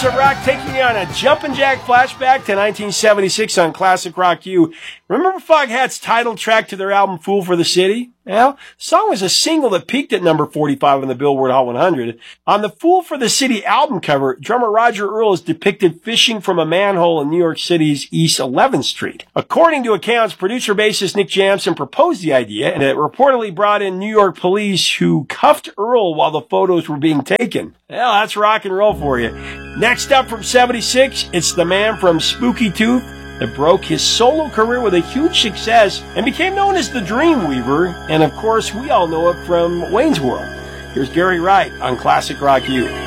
Brothers of Rock taking you on a jumpin' jack flashback to 1976 on Classic Rock U. Remember Foghat's title track to their album Fool for the City? Well, the song was a single that peaked at number 45 on the Billboard Hot 100. On the Fool for the City album cover, drummer Roger Earl is depicted fishing from a manhole in New York City's East 11th Street. According to accounts, producer-bassist Nick Jamson proposed the idea, and it reportedly brought in New York police who cuffed Earl while the photos were being taken. Well, that's rock and roll for you. Next up from 76, it's the man from Spooky Tooth that broke his solo career with a huge success and became known as the Dreamweaver, and of course we all know it from Wayne's World. Here's Gary Wright on Classic Rock U.